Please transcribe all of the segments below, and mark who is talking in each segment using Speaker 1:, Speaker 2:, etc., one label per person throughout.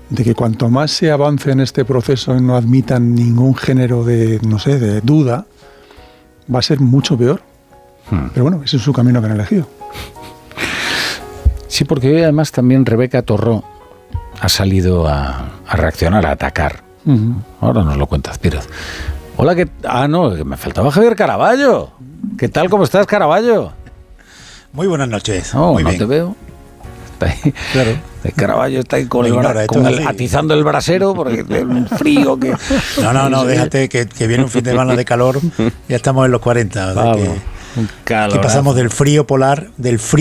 Speaker 1: de que cuanto más se avance en este proceso y no admitan ningún género de, no sé, de duda, va a ser mucho peor. Pero bueno, ese es su camino que han elegido.
Speaker 2: Sí, porque hoy además también Rebeca Torró ha salido a reaccionar, a atacar. Ahora nos lo cuenta Azpiroz. Hola, no, que me faltaba Javier Caraballo. ¿Qué tal? ¿Cómo estás, Caraballo?
Speaker 3: Muy buenas noches.
Speaker 2: No,
Speaker 3: muy
Speaker 2: no
Speaker 3: bien.
Speaker 2: Te veo. Está ahí.
Speaker 3: Claro.
Speaker 2: El Caraballo está ahí con atizando el brasero porque el frío que...
Speaker 3: No, déjate que viene un fin de semana de calor. Ya estamos en los 40. Que pasamos del frío polar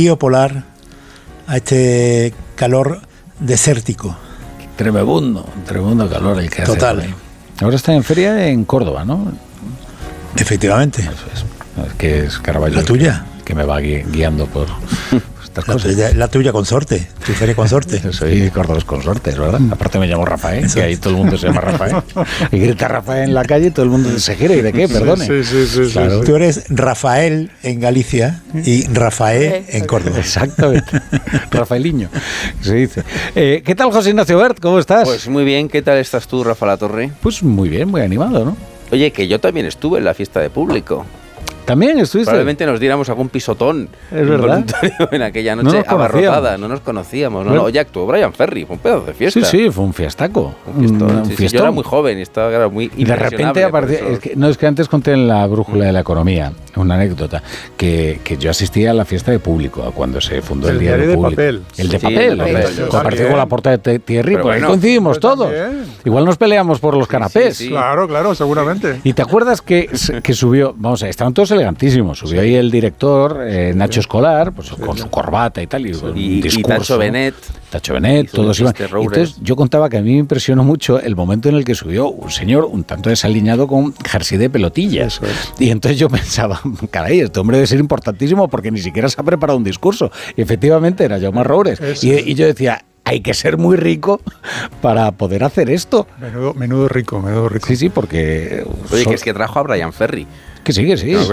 Speaker 3: a este calor desértico.
Speaker 2: Tremendo calor el que hace.
Speaker 3: Total.
Speaker 2: Ahora está en feria en Córdoba, ¿no?
Speaker 3: Efectivamente.
Speaker 2: Eso es. Es que es Caraballo.
Speaker 3: La tuya.
Speaker 2: Que me va guiando por estas cosas.
Speaker 3: La tuya consorte. Tu feria consorte.
Speaker 2: Yo soy Córdoba Consortes, ¿verdad? Aparte me llamo Rafael, que ahí todo el mundo se llama Rafael. Y grita Rafael en la calle y todo el mundo se gira. ¿Y de qué? Perdone.
Speaker 1: Sí.
Speaker 2: Claro.
Speaker 3: Tú eres Rafael en Galicia y Rafael en Córdoba.
Speaker 2: Exactamente. Rafaeliño, se dice. ¿Qué tal, José Ignacio Bert? ¿Cómo estás?
Speaker 4: Pues muy bien. ¿Qué tal estás tú, Rafa Latorre?
Speaker 2: Pues muy bien, muy animado, ¿no?
Speaker 4: Oye, que yo también estuve en la fiesta de público.
Speaker 2: ¿También estuviste?
Speaker 4: Probablemente nos diéramos algún pisotón
Speaker 2: involuntario
Speaker 4: en aquella noche abarrotada. No nos conocíamos. No, oye, actuó Brian Ferry. Fue un pedazo de fiesta.
Speaker 2: Sí, fue un fiestaco.
Speaker 4: Un fiestón. Yo era muy joven y estaba muy
Speaker 2: y de repente apareció... Es que antes conté en la Brújula de la Economía una anécdota, que yo asistía a la fiesta de público, cuando se fundó el diario de público.
Speaker 1: Papel.
Speaker 2: El de papel. Compartido con la portada de Thierry, pues ahí coincidimos todos. Igual nos peleamos por los canapés.
Speaker 1: Sí. Claro, seguramente.
Speaker 2: ¿Y te acuerdas que subió? Vamos a ver, estaban todos elegantísimos. Subió ahí el director, Nacho Escolar, pues con su corbata y tal, y un discurso.
Speaker 4: Y
Speaker 2: Tacho Benet, todos iban. Entonces yo contaba que a mí me impresionó mucho el momento en el que subió un señor un tanto desaliñado con jersey de pelotillas. Y entonces yo pensaba, caray, este hombre debe ser importantísimo porque ni siquiera se ha preparado un discurso. Y efectivamente era Jaume Roures. Y yo decía, hay que ser muy rico para poder hacer esto.
Speaker 1: Menudo rico.
Speaker 2: Sí, porque...
Speaker 4: Oye, que es que trajo a Brian Ferry.
Speaker 2: Que sí.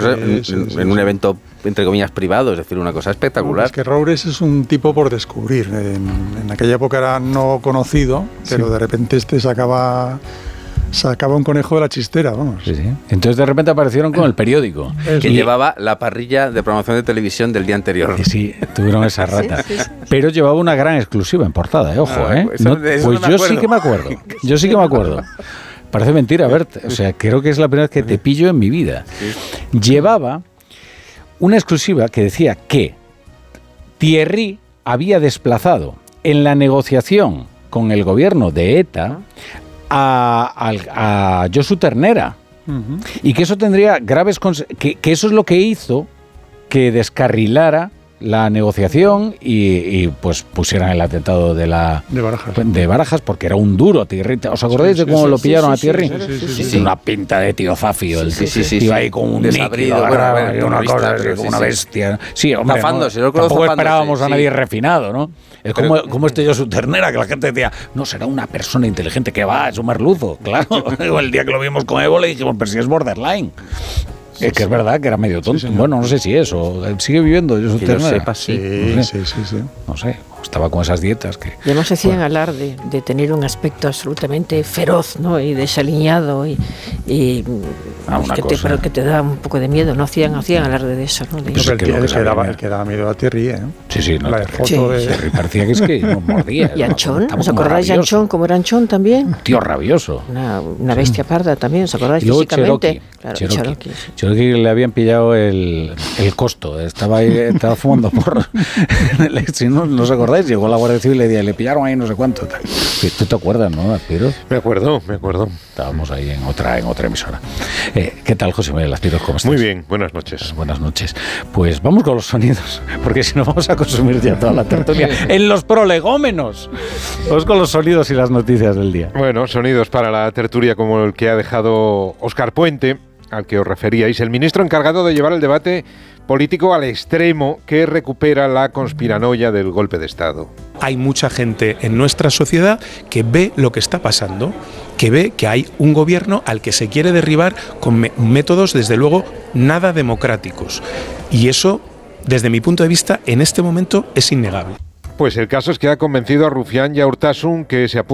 Speaker 4: En un evento, entre comillas, privado, es decir, una cosa espectacular.
Speaker 1: Es que Roures es un tipo por descubrir. En aquella época era no conocido, pero de repente sacaba un conejo de la chistera, vamos.
Speaker 2: Sí. Entonces de repente aparecieron con el periódico.
Speaker 4: Que llevaba la parrilla de programación de televisión del día anterior.
Speaker 2: Sí, tuvieron esa rata. Sí. Pero llevaba una gran exclusiva en portada, ojo,
Speaker 4: Pues
Speaker 2: yo sí que me acuerdo. Parece mentira, Bert. O sea, creo que es la primera vez que te pillo en mi vida. Llevaba una exclusiva que decía que Thierry había desplazado en la negociación con el gobierno de ETA a Josu Ternera. Y que eso tendría graves consecuencias. Que eso es lo que hizo que descarrilara la negociación y pues pusieran el atentado de Barajas, porque era un duro Thierry. ¿Os acordáis de cómo lo pillaron a Thierry?
Speaker 4: Sí.
Speaker 2: Una pinta de tío Zafio.
Speaker 4: Iba
Speaker 2: ahí con un
Speaker 4: desabrido,
Speaker 2: una cosa como una bestia. Sí, hombre, tampoco esperábamos a nadie refinado, ¿no? Es como este Josu Ternera, que la gente decía, no, será una persona inteligente que va, es un merluzo. Claro, el día que lo vimos con Evo le dijimos, pero si es borderline. Es que es verdad que era medio tonto. Sí, bueno, no sé si es, o sigue viviendo. Yo
Speaker 4: que lo sepa, sí.
Speaker 2: No sé, estaba con esas dietas que...
Speaker 5: Y además hacían alarde de tener un aspecto absolutamente feroz, ¿no? Y desaliñado pero que te da un poco de miedo, ¿no? Hacían alarde de eso, ¿no?
Speaker 1: El que daba miedo a Thierry, ¿eh?
Speaker 2: Sí, no.
Speaker 1: La foto de
Speaker 2: Thierry parecía que es que nos mordía.
Speaker 5: Y Anchón, ¿os acordáis de Anchón? ¿Cómo era Anchón también?
Speaker 2: Un tío rabioso.
Speaker 5: Una bestia parda también, ¿os acordáis físicamente?
Speaker 2: Cherokee le habían pillado el costo. Estaba fumando porro. Si no os acordáis, llegó la Guardia Civil y le pillaron ahí no sé cuánto. ¿Tú te acuerdas, no, Azpiroz?
Speaker 6: Me acuerdo.
Speaker 2: Estábamos ahí en otra emisora. ¿Qué tal, José Miguel Azpiroz? ¿Cómo estás?
Speaker 6: Muy bien, buenas noches.
Speaker 2: Buenas noches. Pues vamos con los sonidos, porque si no vamos a consumir ya toda la tertulia en los prolegómenos. Vamos con los sonidos y las noticias del día.
Speaker 6: Bueno, sonidos para la tertulia como el que ha dejado Óscar Puente, al que os referíais, el ministro encargado de llevar el debate político al extremo que recupera la conspiranoia del golpe de Estado.
Speaker 7: Hay mucha gente en nuestra sociedad que ve lo que está pasando, que ve que hay un gobierno al que se quiere derribar con métodos, desde luego, nada democráticos. Y eso, desde mi punto de vista, en este momento es innegable.
Speaker 6: Pues el caso es que ha convencido a Rufián y a Urtasun que se apuntan